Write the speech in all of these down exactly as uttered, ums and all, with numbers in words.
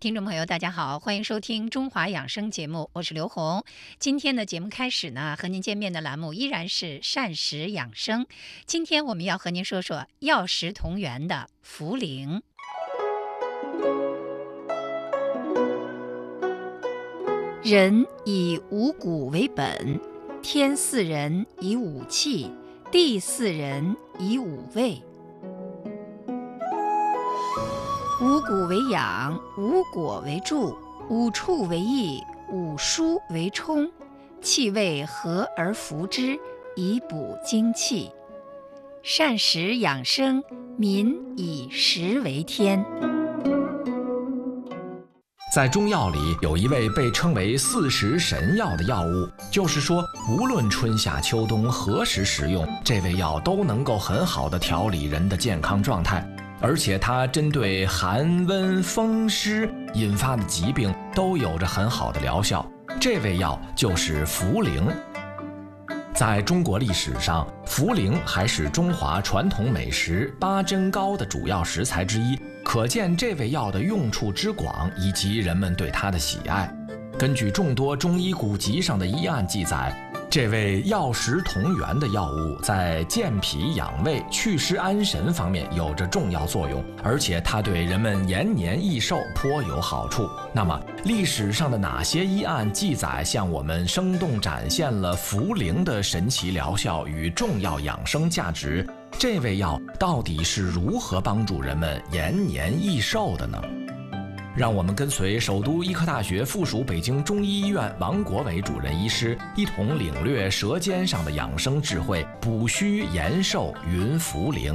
听众朋友，大家好，欢迎收听中华养生节目，我是刘红。今天的节目开始呢，和您见面的栏目依然是膳食养生。今天我们要和您说说药食同源的茯苓。人以五谷为本，天赐人以五气，地赐人以五味。五谷为养，五果为助，五畜为益，五蔬为充，气味和而服之，以补精气。膳食养生，民以食为天。 在中药里有一味被称为四时神药的药物，就是说无论春夏秋冬何时食用，这味药都能够很好的调理人的健康状态，而且它针对寒温风湿引发的疾病都有着很好的疗效。这味药就是茯苓。在中国历史上，茯苓还是中华传统美食八珍糕的主要食材之一，可见这味药的用处之广以及人们对它的喜爱。根据众多中医古籍上的医案记载，这味药食同源的药物在健脾养胃、祛湿安神方面有着重要作用，而且它对人们延年益寿颇有好处。那么，历史上的哪些医案记载向我们生动展现了茯苓的神奇疗效与重要养生价值？这味药到底是如何帮助人们延年益寿的呢？让我们跟随首都医科大学附属北京中医医院王国伟主任医师，一同领略舌尖上的养生智慧，补虚延寿云茯苓。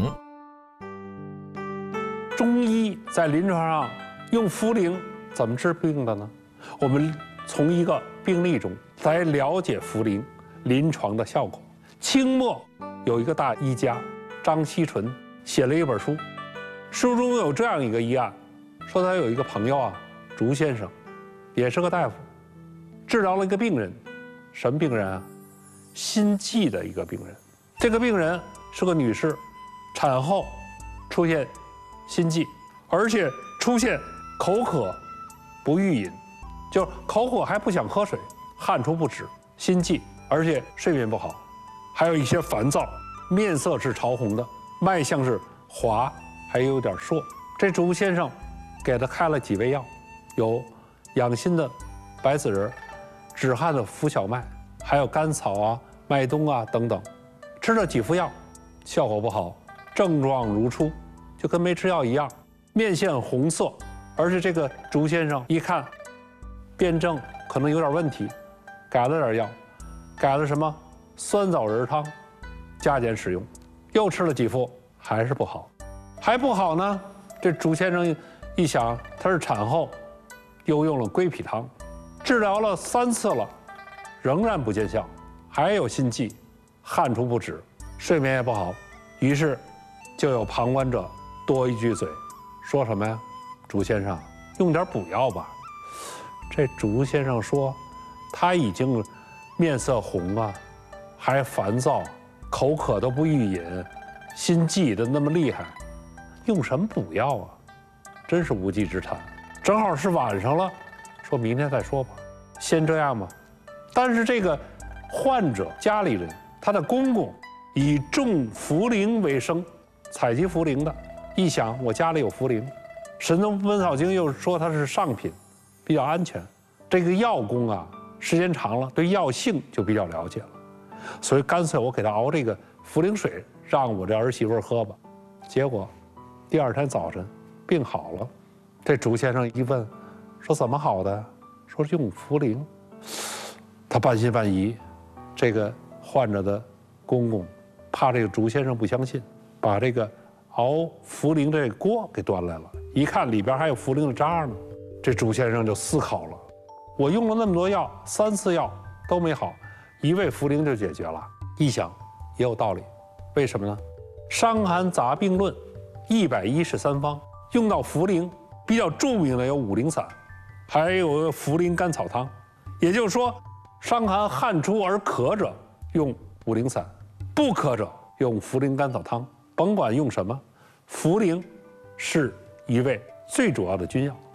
中医在临床上用茯苓怎么治病的呢？我们从一个病例中来了解茯苓临床的效果。清末有一个大医家张锡纯写了一本书，书中有这样一个医案，说他有一个朋友啊，竹先生，也是个大夫，治疗了一个病人，什么病人啊？心悸的一个病人。这个病人是个女士，产后出现心悸，而且出现口渴不欲饮，就是口渴还不想喝水，汗出不止，心悸，而且睡眠不好，还有一些烦躁，面色是潮红的，脉象是滑，还有点硕。这竹先生给他开了几味药，有养心的白子仁、止汗的浮小麦，还有甘草啊、麦冬啊等等。吃了几副药，效果不好，症状如初，就跟没吃药一样，面现红色，而且这个竹先生一看，辨证可能有点问题，改了点药，改了什么酸枣仁汤，加减使用，又吃了几副，还是不好，还不好呢。这竹先生一想，他是产后，又用了归脾汤，治疗了三次了，仍然不见效，还有心悸，汗出不止，睡眠也不好。于是，就有旁观者多一句嘴，说什么呀？竹先生，用点补药吧。这竹先生说，他已经面色红啊，还烦躁，口渴都不欲饮，心悸的那么厉害，用什么补药啊？真是无稽之谈。正好是晚上了，说明天再说吧，先这样吧。但是这个患者家里人，他的公公以种茯苓为生，采集茯苓的，一想我家里有茯苓，《神农本草经》又说它是上品，比较安全。这个药工啊，时间长了，对药性就比较了解了，所以干脆我给他熬这个茯苓水，让我这儿媳妇喝吧。结果第二天早晨病好了。这竹先生一问，说怎么好的？说是用茯苓。他半信半疑。这个患者的公公怕这个竹先生不相信，把这个熬茯苓这个锅给端来了，一看里边还有茯苓的渣呢。这竹先生就思考了，我用了那么多药，三次药都没好，一味茯苓就解决了。一想也有道理，为什么呢？《伤寒杂病论》一百一十三方用到茯苓比较著名的有五苓散，还有茯苓甘草汤。也就是说，伤寒汗出而渴者用五苓散，不渴者用茯苓甘草汤。甭管用什么，茯苓是一味最主要的君药。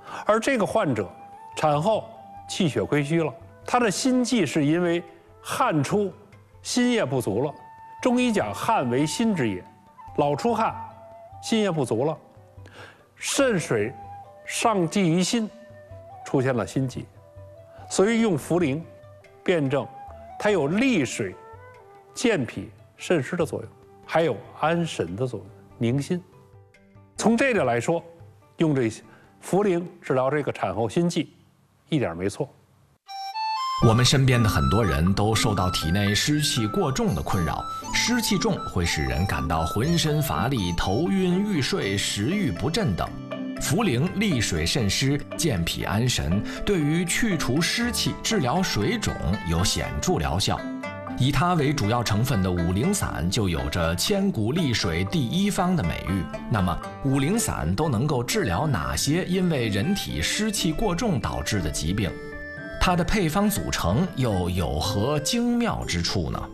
而这个患者产后气血亏虚了，他的心悸是因为汗出，心液不足了。中医讲汗为心之也，老出汗，心液不足了，肾水上积于心，出现了心悸，所以用茯苓辩证，它有利水、健脾、渗湿的作用，还有安神的作用，宁心。从这里来说，用这茯苓治疗这个产后心悸，一点没错。 我们身边的很多人都受到体内湿气过重的困扰，湿气重会使人感到浑身乏力、头晕欲睡、食欲不振等。茯苓利水渗湿、健脾安神，对于去除湿气、治疗水肿有显著疗效。以它为主要成分的五苓散就有着千古利水第一方的美誉。那么五苓散都能够治疗哪些因为人体湿气过重导致的疾病？它的配方组成又有何精妙之处呢？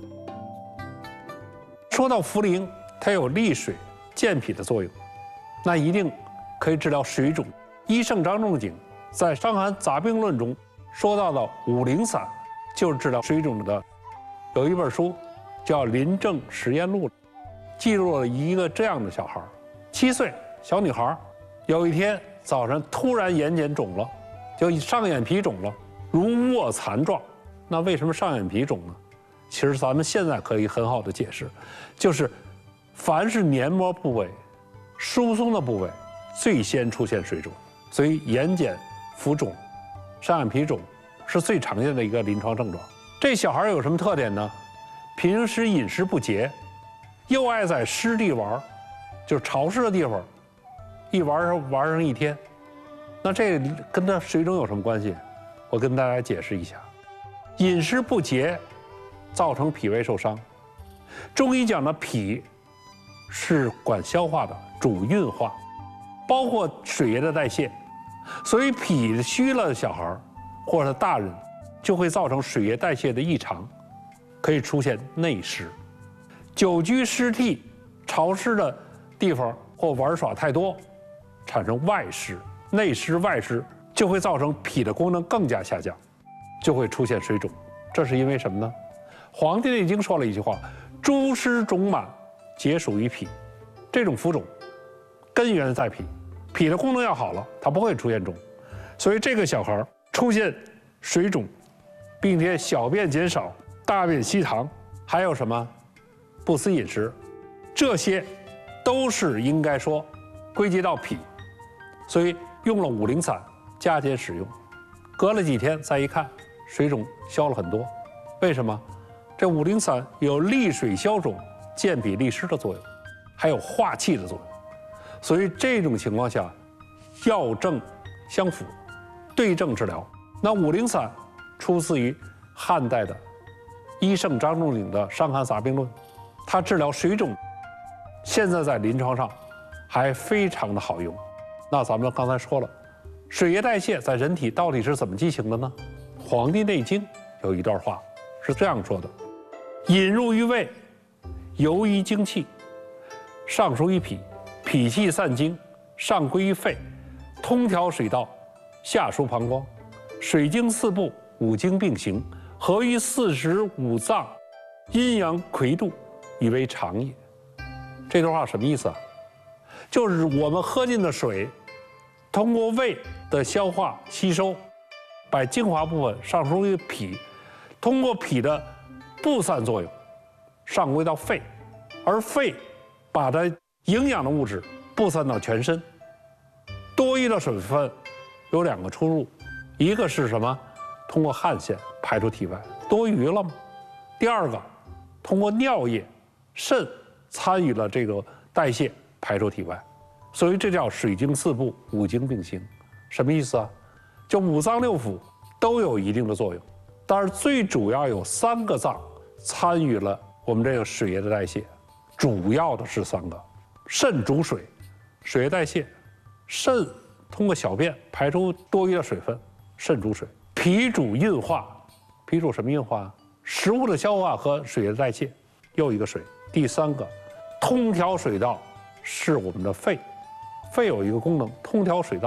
说到茯苓，它有利水、健脾的作用，那一定可以治疗水肿。医圣张仲景在《伤寒杂病论》中说到的五苓散，就是治疗水肿的。有一本书叫《临症实验录》，记录了一个这样的小孩，七岁小女孩，有一天早上突然眼睑肿了，就上眼皮肿了，如卧蚕状。那为什么上眼皮肿呢？其实咱们现在可以很好的解释，就是凡是黏膜部位疏松的部位，最先出现水肿，所以眼睑浮肿、上眼皮肿是最常见的一个临床症状。这小孩有什么特点呢？平时饮食不节，又爱在湿地玩，就是潮湿的地方，一玩玩上一天。那这跟他水肿有什么关系？我跟大家解释一下，饮食不节造成脾胃受伤。中医讲的脾是管消化的，主运化，包括水液的代谢，所以脾虚了的小孩或者大人就会造成水液代谢的异常，可以出现内湿。久居湿地、潮湿的地方或玩耍太多，产生外湿。内湿外湿就会造成脾的功能更加下降，就会出现水肿。这是因为什么呢？《黄帝内经》说了一句话：诸湿肿满，皆属于脾。这种浮肿根源在脾，脾的功能要好了，它不会出现肿。所以这个小孩出现水肿，并且小便减少、大便稀溏，还有什么不思饮食，这些都是应该说归结到脾。所以用了五苓散加减使用，隔了几天再一看，水肿消了很多。为什么？这五苓散有利水消肿、健脾利湿的作用，还有化气的作用。所以这种情况下，药证相符，对症治疗。那五苓散出自于汉代的医圣张仲景的《伤寒杂病论》，它治疗水肿，现在在临床上还非常的好用。那咱们刚才说了，水液代谢在人体到底是怎么进行的呢？《黄帝内经》有一段话是这样说的：引入于胃，游于精气，上输于脾，脾气散精，上归于肺，通调水道，下输膀胱，水经四部，五经并行，合于四时五脏，阴阳癸度，以为常也。这段话什么意思啊？就是我们喝进的水，通过胃的消化吸收，把精华部分上输于脾，通过脾的布散作用，上归到肺，而肺把它营养的物质布散到全身。多余的水分有两个出入，一个是什么？通过汗腺排出体外，多余了吗？第二个，通过尿液，肾参与了这个代谢，排出体外。所以这叫水经四部，五经并行。什么意思啊？就五脏六腑都有一定的作用，但是最主要有三个脏参与了我们这个水液的代谢，主要的是三个：肾主水，水液代谢；肾通过小便排出多余的水分，肾主水；脾主运化，脾主什么运化？食物的消化和水液的代谢，又一个水。第三个，通调水道是我们的肺。肺有一个功能，通调水道，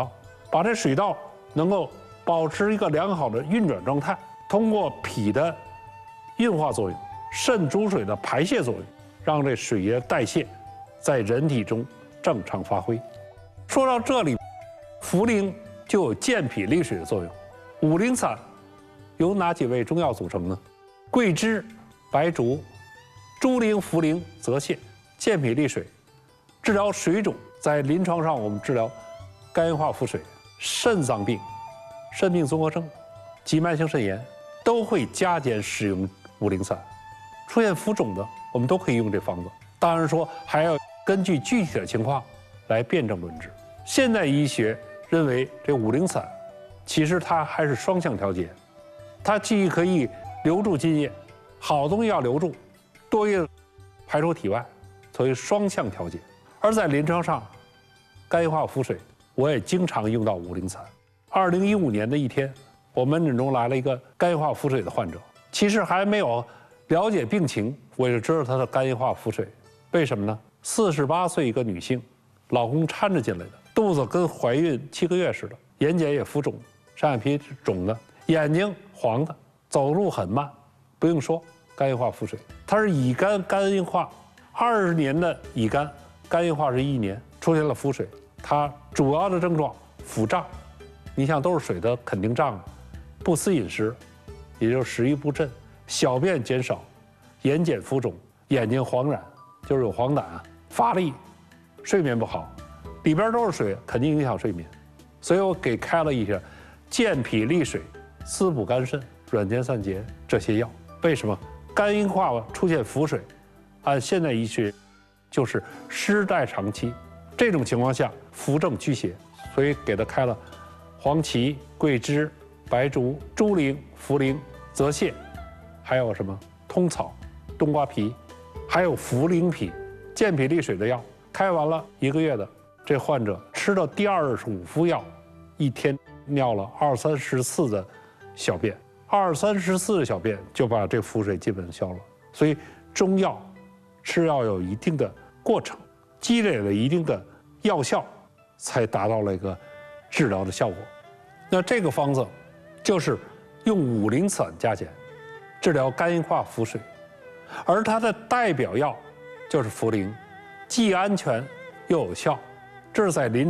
把这水道能够保持一个良好的运转状态，通过脾的运化作用、肾主水的排泄作用，让这水液代谢在人体中正常发挥。说到这里，茯苓就有健脾利水的作用。五苓散由哪几味中药组成呢？桂枝、白术、猪苓、茯苓、泽泻，健脾利水，治疗水肿。在临床上，我们治疗肝硬化腹水、肾脏病、肾病综合征、急慢性肾炎，都会加减使用五苓散。出现浮肿的，我们都可以用这方子。当然说，还要根据具体的情况来辨证论治。现代医学认为，这五苓散其实它还是双向调节，它既可以留住津液，好东西要留住，多余的排出体外，所以双向调节。而在临床上，肝硬化腹水，我也经常用到五苓散。二零一五年的一天，我门诊中来了一个肝硬化腹水的患者，其实还没有了解病情，我就知道她的肝硬化腹水。为什么呢？四十八岁一个女性，老公搀着进来的，肚子跟怀孕七个月似的，眼睑也浮肿，上眼皮肿的，眼睛黄的，走路很慢，不用说，肝硬化腹水。她是乙肝肝硬化，二十年的乙肝。肝硬化是一年，出现了腹水，它主要的症状腹胀，你想都是水的肯定胀，不思饮食，也就是食欲不振，小便减少，眼睑浮肿，眼睛黄染，就是有黄疸啊，乏力，睡眠不好，里边都是水，肯定影响睡眠，所以我给开了一些健脾利水、滋补肝肾、软坚散结这些药。为什么肝硬化出现腹水？按现代医学，就是湿带长期，这种情况下扶正祛邪，所以给他开了黄芪、桂枝、白术、猪苓、茯苓、泽泻，还有什么通草、冬瓜皮，还有茯苓皮，健脾利水的药。开完了一个月的，这患者吃了第二十五副药，一天尿了二三十次的小便，二三十次的小便就把这腹水基本消了。所以中药吃药有一定的过程，积累了一定的药效，才达到了一个治疗的效果。那这个方子就是用五苓散加减治疗肝硬化腹水，而它的代表药就是茯苓，既安全又有效，这是在临